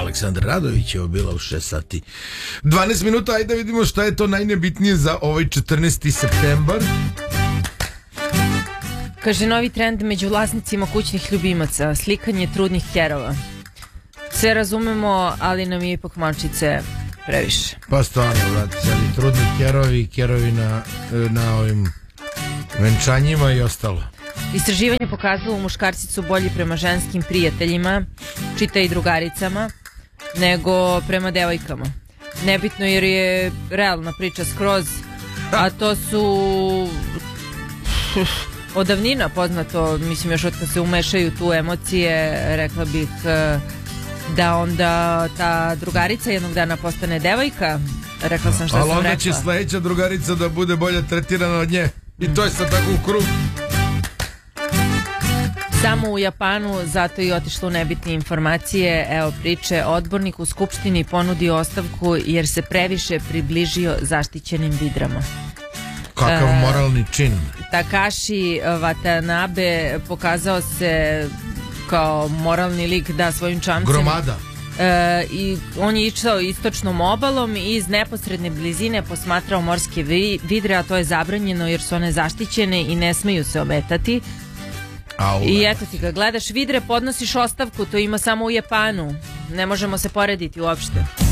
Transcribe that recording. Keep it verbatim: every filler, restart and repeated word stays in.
Aleksandar Radović je bila u šest sati dvanaest minuta. Ajde da vidimo šta je to najnebitnije za ovaj četrnaesti septembar. Kaže, novi trend među vlasnicima kućnih ljubimaca, slikanje trudnih kerova. Sve razumemo, ali nam je ipak malčice previše. Pa stvarno, vrati, sad i trudni kerovi, kerovi na, na ovim venčanjima i ostalo. Istraživanje pokazalo u muškarci su bolji prema ženskim prijateljima, čita i drugaricama, nego prema devojkama. Nebitno jer je realna priča skroz, a to su odavnina poznato, mislim još od kad se umešaju tu emocije, rekla bih da onda ta drugarica jednog dana postane devojka. Rekla sam šta sam rekla. Ali onda će sledeća drugarica da bude bolje tretirana od nje. I to je sad tako u krug. Samo u Japanu, zato i otišlo u nebitne informacije. Evo priče, odbornik u skupštini ponudio ostavku jer se previše približio zaštićenim vidrama. Kakav moralni čin. Takashi Watanabe pokazao se kao moralni lik, da, svojim čamcem. Gromada. E, i on je išao istočnom obalom i iz neposredne blizine posmatrao morske vidre, a to je zabranjeno jer su one zaštićene i ne smeju se ometati. Au, I eto ti ga gledaš vidre, podnosiš ostavku, to ima samo u Japanu. Ne možemo se porediti uopšte.